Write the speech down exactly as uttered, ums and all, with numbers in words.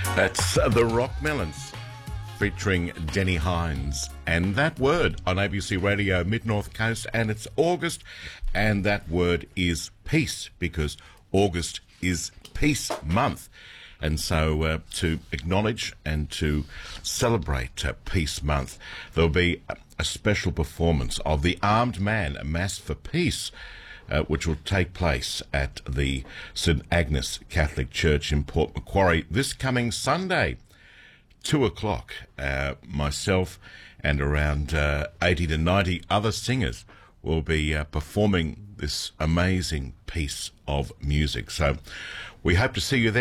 That's uh, the Rockmelons featuring Denny Hines. And that word on A B C Radio Mid-North Coast, and it's August, and that word is peace, because August is Peace Month. And so uh, to acknowledge and to celebrate uh, Peace Month, there'll be a, a special performance of The Armed Man, A Mass for Peace, Uh, which will take place at the St Agnes Catholic Church in Port Macquarie this coming Sunday, two o'clock. Uh, myself and around uh, eighty to ninety other singers will be uh, performing this amazing piece of music. So we hope to see you there.